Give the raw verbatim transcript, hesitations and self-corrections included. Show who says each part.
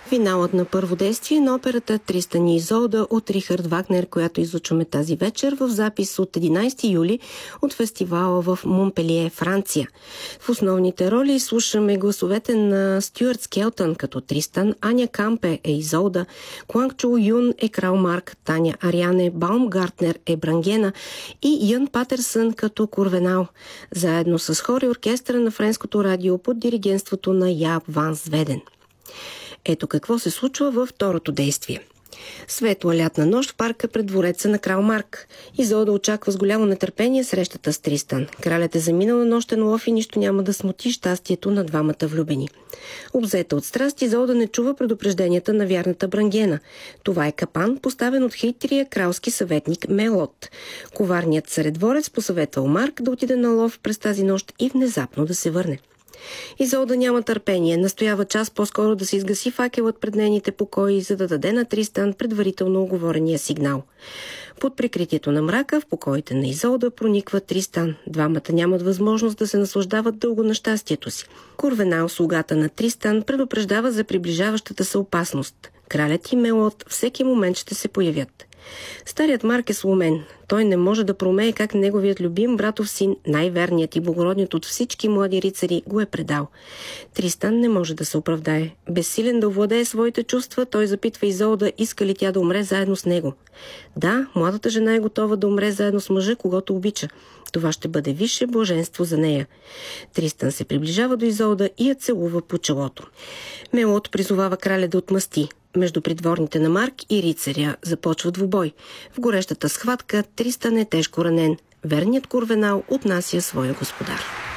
Speaker 1: Финалът на първо действие на операта Тристан и Изолда от Рихард Вагнер, която излучваме тази вечер в запис от единайсети юли от фестивала в Монпелие, Франция. В основните роли слушаме гласовете на Стюарт Скелтън като Тристан, Аня Кампе е Изолда, Куанг Чул Юн е Крал Марк, Таня Ариане Баумгартнер е Брангена и Ян Патерсън като Курвенал, заедно с хор и оркестъра на Френското радио под диригентството на Яап Ван Зведен. Ето какво се случва във второто действие. Светла лятна нощ в парка пред двореца на крал Марк. Изолда очаква с голямо нетърпение срещата с Тристан. Кралят е заминал на нощен лов и нищо няма да смути щастието на двамата влюбени. Обзета от страст, Изолда не чува предупрежденията на вярната Брангена. Това е капан, поставен от хитрия кралски съветник Мелот. Коварният царедворец посъветвал Марк да отиде на лов през тази нощ и внезапно да се върне. Изолда няма търпение, настоява час по-скоро да се изгаси факелът пред нейните покои, за да даде на Тристан предварително оговорения сигнал. Под прикритието на мрака в покоите на Изолда прониква Тристан. Двамата нямат възможност да се наслаждават дълго на щастието си. Курвенал, слугата на Тристан, предупреждава за приближаващата се опасност. Кралят и Мелот всеки момент ще се появят. Старият Марк е сломен. Той не може да промее как неговият любим братов син, най-верният и благородният от всички млади рицари, го е предал. Тристан не може да се оправдае. Безсилен да овладее своите чувства, той запитва Изолда, иска ли тя да умре заедно с него. Да, младата жена е готова да умре заедно с мъжа, когато обича. Това ще бъде висше блаженство за нея. Тристан се приближава до Изолда и я целува по челото. Мелот призовава краля да отмъсти. Между придворните на Марк и рицаря започва двубой. В горещата схватка Тристан е тежко ранен. Верният Курвенал отнася своя господар.